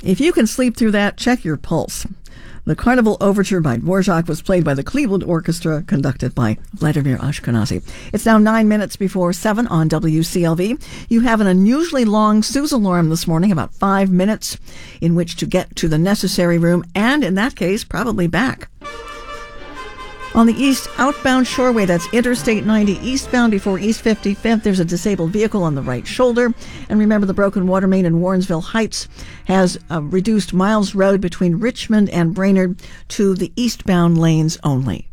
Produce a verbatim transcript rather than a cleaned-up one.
If you can sleep through that, check your pulse. The Carnival Overture by Dvorak was played by the Cleveland Orchestra, conducted by Vladimir Ashkenazy. It's now nine minutes before seven on W C L V. You have an unusually long Suze alarm this morning, about five minutes, in which to get to the necessary room, and in that case, probably back. On the east outbound shoreway, that's Interstate ninety eastbound before East fifty-fifth, there's a disabled vehicle on the right shoulder. And remember, the broken water main in Warrensville Heights has uh, reduced Miles Road between Richmond and Brainerd to the eastbound lanes only.